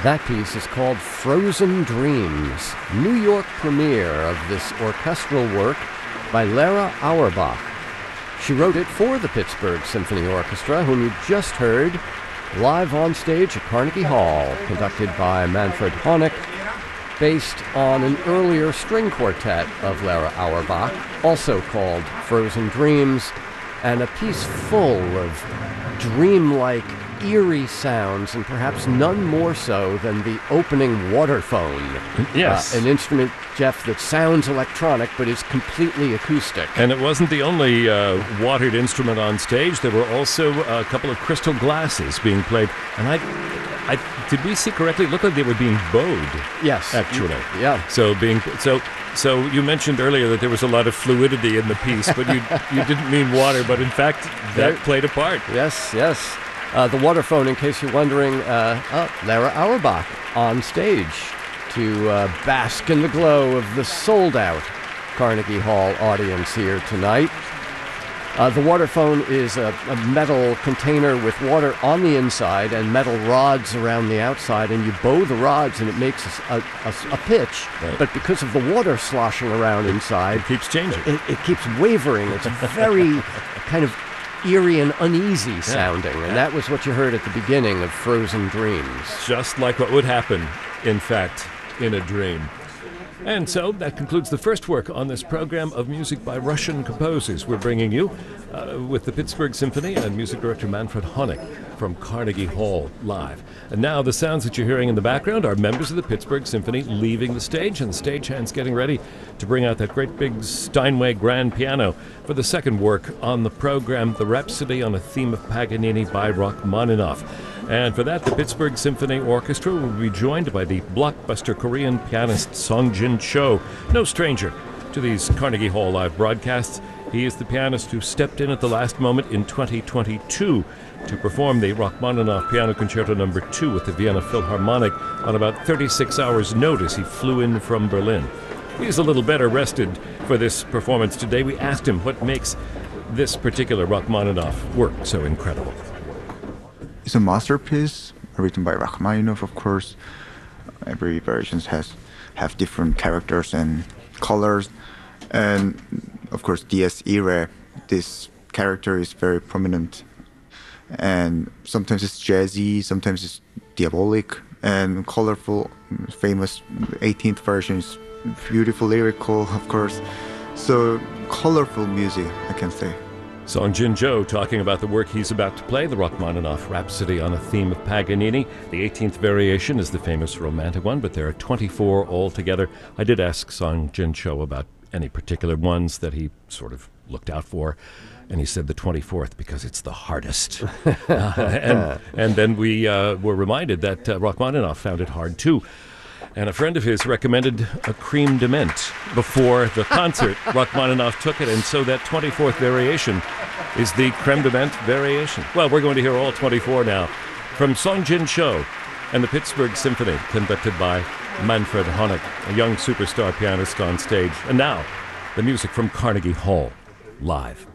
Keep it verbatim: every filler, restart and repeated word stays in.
That piece is called Frozen Dreams, New York premiere of this orchestral work by Lara Auerbach. She wrote it for the Pittsburgh Symphony Orchestra, whom you just heard live on stage at Carnegie Hall, conducted by Manfred Honeck, based on an earlier string quartet of Lara Auerbach, also called Frozen Dreams, and a piece full of dreamlike, eerie sounds, and perhaps none more so than the opening waterphone. Yes. Uh, an instrument, Jeff, that sounds electronic but is completely acoustic. And it wasn't the only uh, watered instrument on stage. There were also a couple of crystal glasses being played. And I, I did we see correctly? It looked like they were being bowed. Yes. Actually. Yeah. So being so so you mentioned earlier that there was a lot of fluidity in the piece, but you you didn't mean water, but in fact that There- played a part. Yes, yes. Uh, the waterphone, in case you're wondering, uh, oh, Lara Auerbach on stage to uh, bask in the glow of the sold-out Carnegie Hall audience here tonight. Uh, the waterphone is a, a metal container with water on the inside and metal rods around the outside, and you bow the rods and it makes a, a, a pitch, Right. but because of the water sloshing around inside, It keeps changing. it, it keeps wavering. It's very kind of eerie and uneasy sounding, and that was what you heard at the beginning of Frozen Dreams. Just like what would happen, in fact, in a dream. And so that concludes the first work on this program of music by Russian composers we're bringing you uh, with the Pittsburgh Symphony and music director Manfred Honeck from Carnegie Hall live. And now the sounds that you're hearing in the background are members of the Pittsburgh Symphony leaving the stage, and the stagehands getting ready to bring out that great big Steinway grand piano for the second work on the program, The Rhapsody on a Theme of Paganini by Rachmaninoff. And for that, the Pittsburgh Symphony Orchestra will be joined by the blockbuster Korean pianist Song Jin Cho, no stranger to these Carnegie Hall live broadcasts. He is the pianist who stepped in at the last moment in twenty twenty-two to perform the Rachmaninoff Piano Concerto number two with the Vienna Philharmonic on about thirty-six hours' notice. He flew in from Berlin. He's a little better rested for this performance today. We asked him what makes this particular Rachmaninoff work so incredible. It's a masterpiece written by Rachmaninoff, of course. Every version has have different characters and colors. And of course, D S era, this character is very prominent. And sometimes it's jazzy, sometimes it's diabolic and colorful. Famous eighteenth version is beautiful, lyrical, of course. So colorful music, I can say. Song Jin Cho talking about the work he's about to play, the Rachmaninoff Rhapsody on a Theme of Paganini. The eighteenth variation is the famous romantic one, but there are twenty-four altogether. I did ask Song Jin Cho about any particular ones that he sort of looked out for, and he said the twenty-fourth because it's the hardest. uh, and, and then we uh, were reminded that uh, Rachmaninoff found it hard too. And a friend of his recommended a creme de menthe before the concert. Rachmaninoff took it, and so that twenty-fourth variation is the creme de menthe variation. Well, we're going to hear all twenty-four now from Song Jin Cho and the Pittsburgh Symphony, conducted by Manfred Honeck, a young superstar pianist on stage. And now, the music from Carnegie Hall, live.